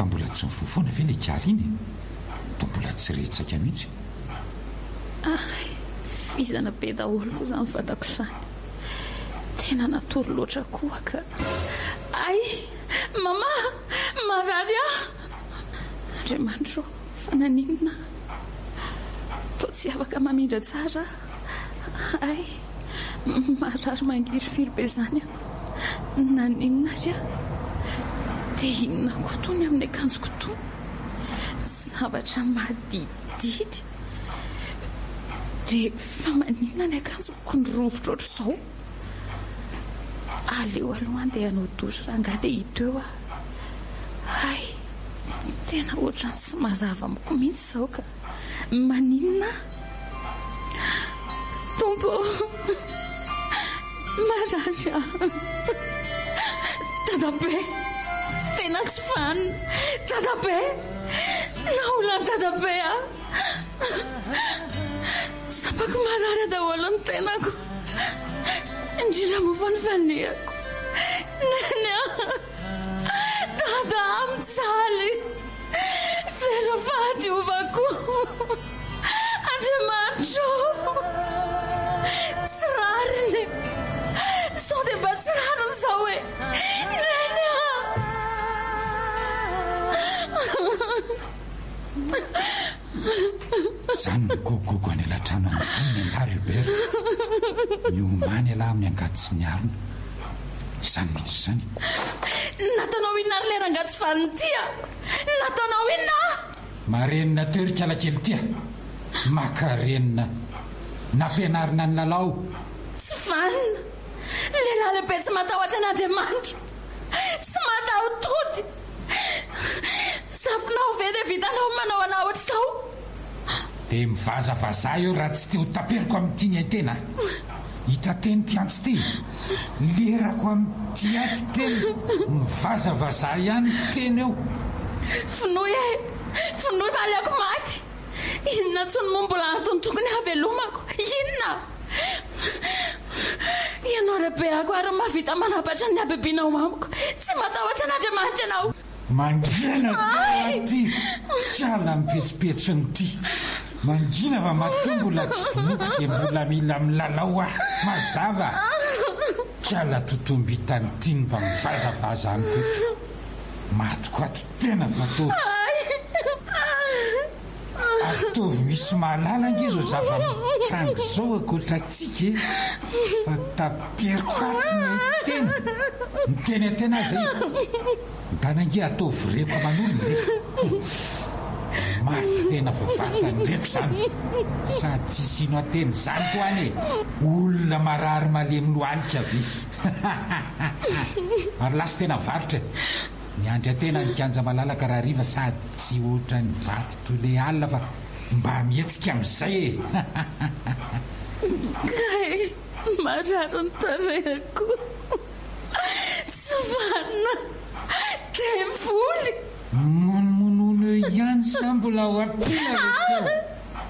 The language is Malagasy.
fa mbola tsy mifofoana ve le kary iny da mbola tsy retsaka mihitsy. Fizana be daholo koa zany fatako izany. Tena natory loatra koa ka. Mama, marary Andriamanitro, fa naninona? Toa tsy afaka mamindra tsara. Marary mangiry firy be zany naninona ry dia inona kotony amin'ny akanjoko tony? Zavatra madididy. Dia fa maninona ny akanjoko ny rovitra ohatr'izao? Aleo aloha dia hanao dosy raha nga dia hita eo tena ohatrany tsy mazava amiko mihitsy izao ka. Maninona? Tompo, marary Dadabe, tena tsy fanina. Dadabe, naolany Dadabe sapako marary daholo ny tenako, indrindra mofa ny fanehako. Neny Dada mijaly, vera fahadiovako. Andriamanitro, tsy rariny sao dia mba tsy rariny izao hoe. Neny Zany ny gogogo any alatrano an'izany ny angary Hubert. Miomany alahy amin'ny angatsy ny arona. Izany mihitsy izany. Nataonao inona ary lera angatsy valiny tia? Nataonao inona? Marenina teo ry kalakely tia. Makarenina. Nampianarina ny lalao. Tsy vanina. Lehilahy lehibe tsy matahotra an'Andriamanitra. Tsy mataho-tody. Safinao ve dia vitanao manao anao ohatr'izao? Dia mivazavaza eo raha tsy te ho taperiko amin'ity ny antena. Hita teny ty antsy ty. Lerako amin'ity aty teny. Mivazavaza ihany teny eo. Finoy valiako maty. Inona tsy ny mombola antony tokony havelomako? Inona? Ianao rabeako ary mavita manapatra ny abebinao amiko. Tsy matahotra an'Andriamanitra ianao. Mangina ty kala mipetsipetsony ty. Mangina fa matombola tsy vonoko dia mbola mila milalao mazava. Kala totomby hitany ty mba mivazavaza amiko. Matoko ato tena fatovy. Atovy misy mahalala ngizo zava-mitrango zao akotratsika fa taperiko ato ny teny. Miteny atena azy mitanangia atovy reko aman'olona reko. Maty tena fa vatany reko zany. Sady tsy sino ateny zany koa any olona marary malemy lohalika ve. Ary lasy tena varotra. Miandry atena ny kanja malalaka raha riva sady tsy ohatra ny vaty tole alina fa mba mihetsika amin'izay Kay, marary ny tarehako. Tsy vanina. Te voly. Monomonono ihany sa mbola ho ampiana reto.